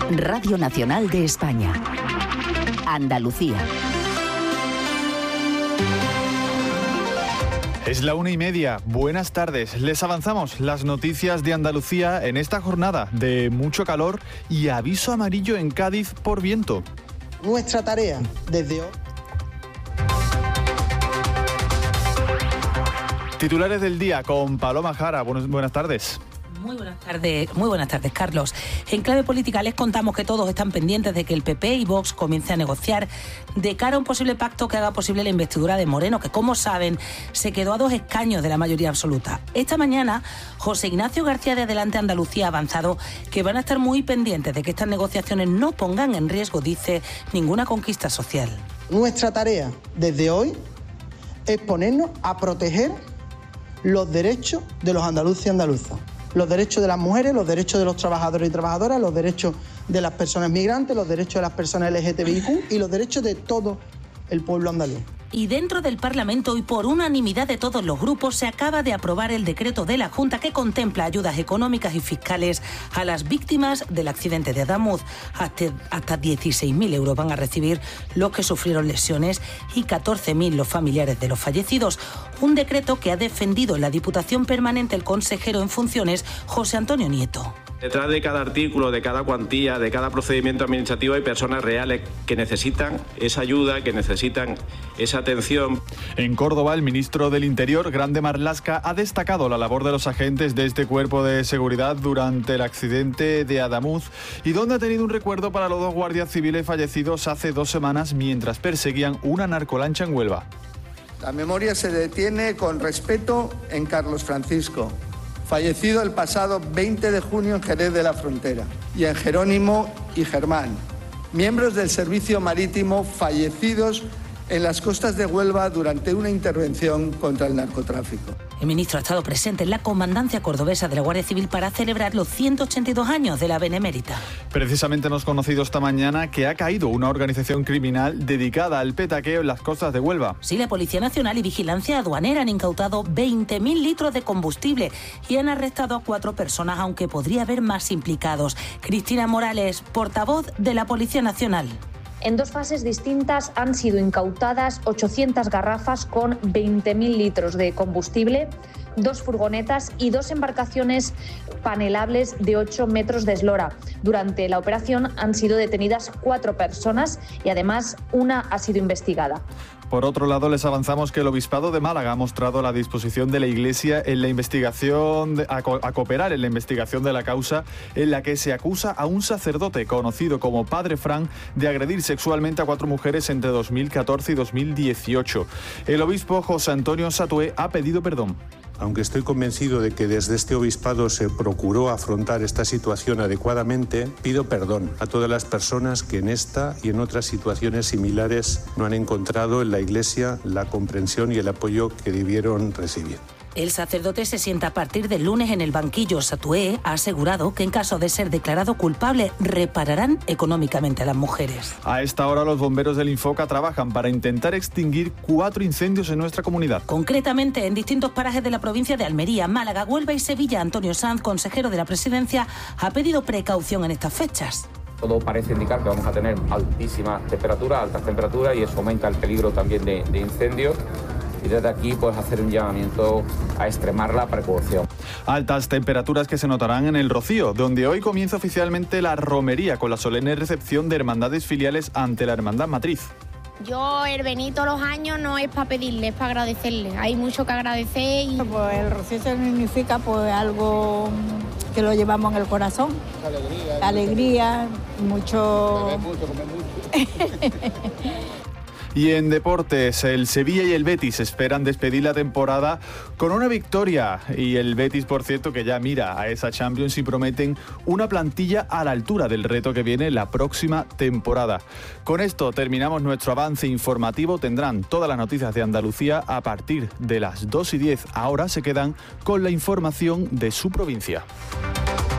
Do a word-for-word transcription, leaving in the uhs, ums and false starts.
Radio Nacional de España. Andalucía. Es la una y media. Buenas tardes. Les avanzamos las noticias de Andalucía en esta jornada de mucho calor y aviso amarillo en Cádiz por viento. Nuestra tarea desde hoy. Titulares del día con Paloma Jara. Buenas, buenas tardes. Muy buenas tardes, muy buenas tardes, Carlos. En clave política les contamos que todos están pendientes de que el P P y Vox comiencen a negociar de cara a un posible pacto que haga posible la investidura de Moreno, que como saben se quedó a dos escaños de la mayoría absoluta. Esta mañana José Ignacio García de Adelante Andalucía ha avanzado que van a estar muy pendientes de que estas negociaciones no pongan en riesgo, dice, ninguna conquista social. Nuestra tarea desde hoy es ponernos a proteger los derechos de los andaluces y andaluzas. Los derechos de las mujeres, los derechos de los trabajadores y trabajadoras, los derechos de las personas migrantes, los derechos de las personas L G T B I Q y los derechos de todo el pueblo andaluz. Y dentro del Parlamento y por unanimidad de todos los grupos se acaba de aprobar el decreto de la Junta que contempla ayudas económicas y fiscales a las víctimas del accidente de Adamuz. Hasta, hasta dieciséis mil euros van a recibir los que sufrieron lesiones y catorce mil los familiares de los fallecidos. Un decreto que ha defendido en la Diputación Permanente el consejero en funciones José Antonio Nieto. Detrás de cada artículo, de cada cuantía, de cada procedimiento administrativo hay personas reales que necesitan esa ayuda, que necesitan esa atención. En Córdoba, el ministro del Interior, Grande Marlaska, ha destacado la labor de los agentes de este cuerpo de seguridad durante el accidente de Adamuz y donde ha tenido un recuerdo para los dos guardias civiles fallecidos hace dos semanas mientras perseguían una narcolancha en Huelva. La memoria se detiene con respeto en Carlos Francisco, fallecido el pasado veinte de junio en Jerez de la Frontera, y en Jerónimo y Germán, miembros del Servicio Marítimo fallecidos en las costas de Huelva durante una intervención contra el narcotráfico. El ministro ha estado presente en la comandancia cordobesa de la Guardia Civil para celebrar los ciento ochenta y dos años de la Benemérita. Precisamente hemos conocido esta mañana que ha caído una organización criminal dedicada al petaqueo en las costas de Huelva. Sí, la Policía Nacional y Vigilancia Aduanera han incautado veinte mil litros de combustible y han arrestado a cuatro personas, aunque podría haber más implicados. Cristina Morales, portavoz de la Policía Nacional. En dos fases distintas han sido incautadas ochocientas garrafas con veinte mil litros de combustible, dos furgonetas y dos embarcaciones panelables de ocho metros de eslora. Durante la operación han sido detenidas cuatro personas y además una ha sido investigada. Por otro lado, les avanzamos que el Obispado de Málaga ha mostrado la disposición de la Iglesia en la investigación de, a, co- a cooperar en la investigación de la causa en la que se acusa a un sacerdote conocido como Padre Fran de agredir sexualmente a cuatro mujeres entre dos mil catorce y dos mil dieciocho. El obispo José Antonio Satué ha pedido perdón. Aunque estoy convencido de que desde este obispado se procuró afrontar esta situación adecuadamente, pido perdón a todas las personas que en esta y en otras situaciones similares no han encontrado en la Iglesia la comprensión y el apoyo que debieron recibir. El sacerdote se sienta a partir del lunes en el banquillo. Satué ha asegurado que en caso de ser declarado culpable repararán económicamente a las mujeres. A esta hora los bomberos del Infoca trabajan para intentar extinguir cuatro incendios en nuestra comunidad. Concretamente en distintos parajes de la provincia de Almería, Málaga, Huelva y Sevilla. Antonio Sanz, consejero de la Presidencia, ha pedido precaución en estas fechas. Todo parece indicar que vamos a tener altísimas temperaturas, altas temperaturas y eso aumenta el peligro también de, de incendios. Y desde aquí pues hacer un llamamiento a extremar la precaución. Altas temperaturas que se notarán en el Rocío, donde hoy comienza oficialmente la romería con la solemne recepción de hermandades filiales ante la Hermandad Matriz. Yo el venir todos los años no es para pedirle, es para agradecerle. Hay mucho que agradecer. Y... Pues el Rocío significa pues algo que lo llevamos en el corazón. Alegría. Alegría, mucho... Comer mucho, comer mucho. Y en deportes, el Sevilla y el Betis esperan despedir la temporada con una victoria. Y el Betis, por cierto, que ya mira a esa Champions y prometen una plantilla a la altura del reto que viene la próxima temporada. Con esto terminamos nuestro avance informativo. Tendrán todas las noticias de Andalucía a partir de las dos y diez. Ahora se quedan con la información de su provincia.